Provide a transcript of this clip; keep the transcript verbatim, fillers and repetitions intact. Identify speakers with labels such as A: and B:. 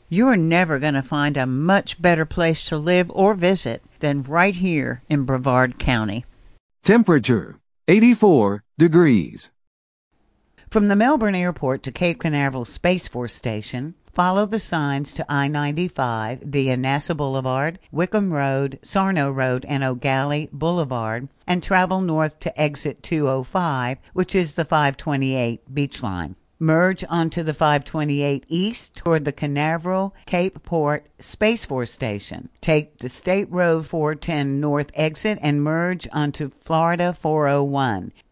A: You're never going to find a much better place to live or visit than right here in Brevard County.
B: Temperature, eighty-four degrees.
A: From the Melbourne Airport to Cape Canaveral Space Force Station, follow the signs to I ninety-five via NASA Boulevard, Wickham Road, Sarno Road, and O'Galley Boulevard, and travel north to exit two oh five, which is the five twenty-eight beach line. Merge onto the five twenty-eight east toward the Canaveral Cape Port Space Force Station. Take the State Road four ten north exit and merge onto Florida four oh one.